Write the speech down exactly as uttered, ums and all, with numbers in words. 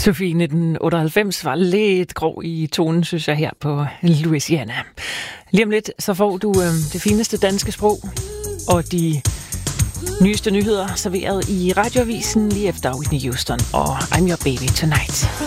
Sofie nitten otteoghalvfems var lidt grov i tonen, synes jeg, her på Louisiana. Lige om lidt, så får du øh, det fineste danske sprog og de nyeste nyheder serveret i radioavisen lige efter Whitney Houston og I'm Your Baby Tonight.